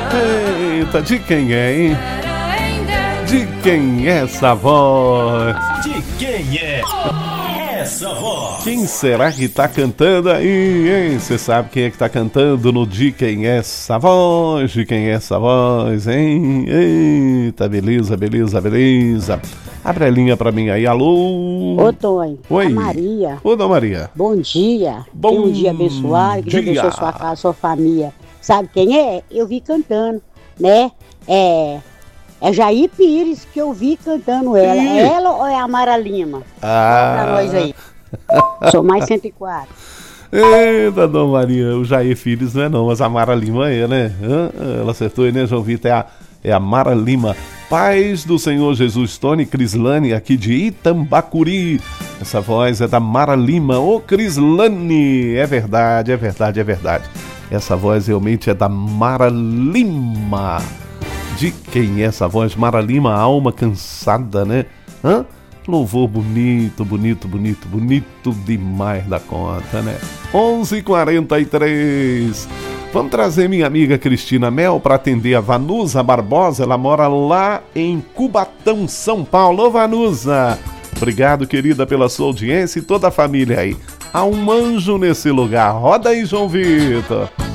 Eita, de quem é, hein? De quem é essa voz? De quem é essa voz? Quem será que tá cantando aí, hein? Você sabe quem é que tá cantando no De Quem É Essa Voz? De quem é essa voz, hein? Eita, beleza, beleza, beleza. Abre a linha pra mim aí, alô? Ô, Tonho. Oi. A Maria. Ô, Dona Maria. Bom dia. Bom Tenha um dia abençoado, que Deus dia. abençoe sua casa, sua família. Sabe quem é? Eu vi cantando, né? É Jair Pires que eu vi cantando ela. Ih. É ela ou é a Mara Lima? Fala pra nós aí. Sou mais 104. Eita, Dona Maria, o Jair Filhos não é não, mas a Mara Lima é, né? Ela acertou aí, né, João Vitor? É a Mara Lima. Paz do Senhor Jesus, Tony Crislane, aqui de Itambacuri. Essa voz é da Mara Lima. Ô, Crislane, é verdade, é verdade, é verdade. Essa voz realmente é da Mara Lima. De quem é essa voz? Mara Lima, alma cansada, né? Louvor bonito, bonito, bonito, bonito demais da conta, né? 11h43. Vamos trazer minha amiga Cristina Mel para atender a Vanusa Barbosa. Ela mora lá em Cubatão, São Paulo. Ô, Vanusa, obrigado, querida, pela sua audiência e toda a família aí. Há um anjo nesse lugar. Roda aí, João Vitor.